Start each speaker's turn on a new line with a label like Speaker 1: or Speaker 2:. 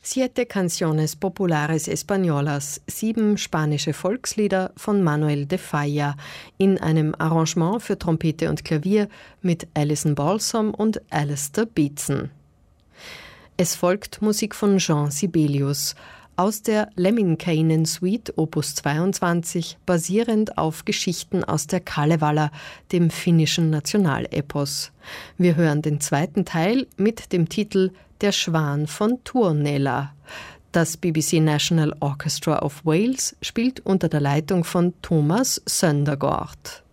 Speaker 1: Siete Canciones Populares Españolas, 7 spanische Volkslieder von Manuel de Falla in einem Arrangement für Trompete und Klavier mit Alison Balsom und Alistair Beatson. Es folgt Musik von Jean Sibelius aus der Lemminkäinen Suite Opus 22, basierend auf Geschichten aus der Kalevala, dem finnischen Nationalepos. Wir hören den zweiten Teil mit dem Titel Der Schwan von Tuonela. Das BBC National Orchestra of Wales spielt unter der Leitung von Thomas Søndergaard.